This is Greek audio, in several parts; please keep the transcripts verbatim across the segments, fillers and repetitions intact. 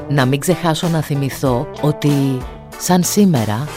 Να μην ξεχάσω να θυμηθώ ότι σαν σήμερα...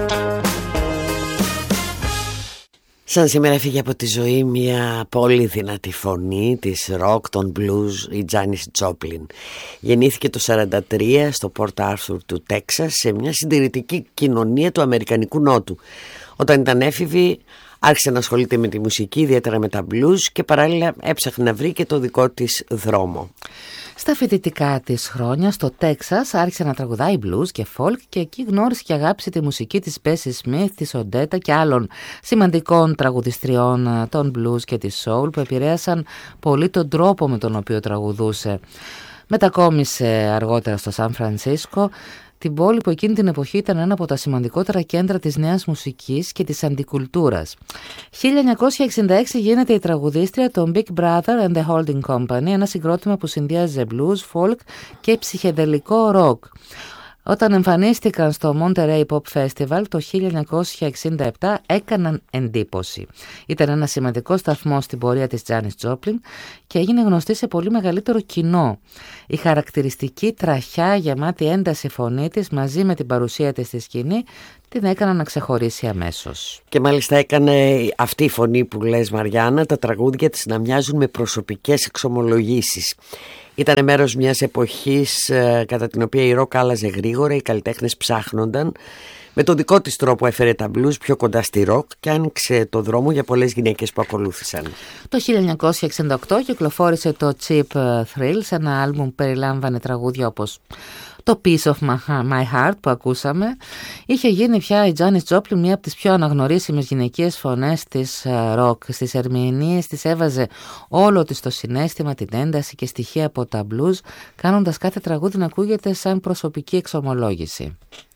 Σαν σήμερα έφυγε από τη ζωή μια πολύ δυνατή φωνή της rock, των blues, η Τζάνις Τζόπλιν. Γεννήθηκε το σαράντα τρία στο Port Arthur του Τέξας, σε μια συντηρητική κοινωνία του Αμερικανικού Νότου. Όταν ήταν έφηβη άρχισε να ασχολείται με τη μουσική, ιδιαίτερα με τα blues, και παράλληλα έψαχνε να βρει και το δικό της δρόμο. Στα φοιτητικά της χρόνια στο Τέξας άρχισε να τραγουδάει blues και folk, και εκεί γνώρισε και αγάπησε τη μουσική της Bessie Smith, της Οντέτα και άλλων σημαντικών τραγουδιστριών των blues και της soul που επηρέασαν πολύ τον τρόπο με τον οποίο τραγουδούσε. Μετακόμισε αργότερα στο Σαν Φρανσίσκο, την πόλη που εκείνη την εποχή ήταν ένα από τα σημαντικότερα κέντρα της νέας μουσικής και της αντικουλτούρας. χίλια εννιακόσια εξήντα έξι γίνεται η τραγουδίστρια των Big Brother and the Holding Company, ένα συγκρότημα που συνδυάζε blues, folk και ψυχεδελικό rock. Όταν εμφανίστηκαν στο Monterey Pop Festival το χίλια εννιακόσια εξήντα επτά έκαναν εντύπωση. Ήταν ένα σημαντικό σταθμό στην πορεία της Τζάνις Τζόπλιν και έγινε γνωστή σε πολύ μεγαλύτερο κοινό. Η χαρακτηριστική τραχιά γεμάτη ένταση φωνή της μαζί με την παρουσία της στη σκηνή την έκαναν να ξεχωρίσει αμέσως. Και μάλιστα έκανε αυτή η φωνή που λες, Μαριάννα, τα τραγούδια της να μοιάζουν με προσωπικές εξομολογήσεις. Ήταν μέρος μιας εποχής ε, κατά την οποία η ροκ άλλαζε γρήγορα, οι καλλιτέχνες ψάχνονταν. Με τον δικό της τρόπο έφερε τα blues πιο κοντά στη ροκ και άνοιξε το δρόμο για πολλές γυναίκες που ακολούθησαν. Το χίλια εννιακόσια εξήντα οκτώ κυκλοφόρησε το Cheap Thrills, ένα άλμπουμ που περιλάμβανε τραγούδια όπως το Piece of My Heart που ακούσαμε. Είχε γίνει πια η Τζάνις Τζόπλιν μία από τις πιο αναγνωρίσιμες γυναικείες φωνές της ροκ. Στις ερμηνείες της έβαζε όλο της το συναίσθημα, την ένταση και στοιχεία από τα blues, κάνοντας κάθε τραγούδι να ακούγεται σαν προσωπική εξομολόγηση.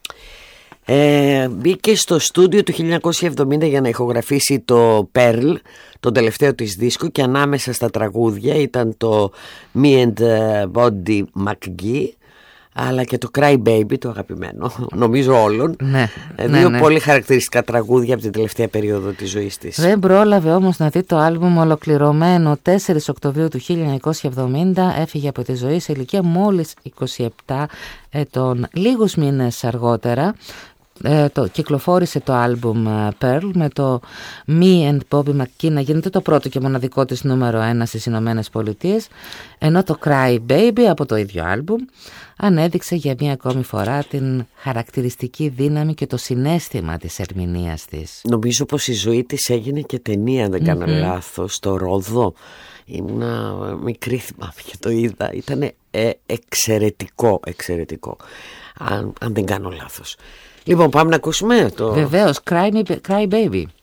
Ε, μπήκε στο στούντιο του χίλια εννιακόσια εβδομήντα για να ηχογραφήσει το Pearl, τον τελευταίο της δίσκο, και ανάμεσα στα τραγούδια ήταν το Me and Body McGee, αλλά και το Cry Baby, το αγαπημένο νομίζω όλων. Ναι, Δύο ναι, ναι. πολύ χαρακτηριστικά τραγούδια από την τελευταία περίοδο της ζωής της. Δεν πρόλαβε όμως να δει το άλμπουμ ολοκληρωμένο. τέσσερις Οκτωβρίου του χίλια εννιακόσια εβδομήντα έφυγε από τη ζωή σε ηλικία μόλις είκοσι επτά ετών. Λίγους μήνες αργότερα Ε, το, κυκλοφόρησε το άλμπουμ uh, Pearl με το Me and Bobby McGee να γίνεται το πρώτο και μοναδικό της νούμερο ένα στις Ηνωμένες Πολιτείες, ενώ το Cry Baby από το ίδιο άλμπουμ ανέδειξε για μία ακόμη φορά την χαρακτηριστική δύναμη και το συναίσθημα της ερμηνείας της. Νομίζω πως η ζωή της έγινε και ταινία, αν δεν κάνω Mm-hmm. λάθος, στο Ρόδο. Ήμουνα μικρή, θυμάμαι και το είδα. Ήταν ε, εξαιρετικό, εξαιρετικό, αν, αν δεν κάνω λάθος. Λοιπόν, πάμε να ακούσουμε το... Βεβαίως, Cry, Cry Baby.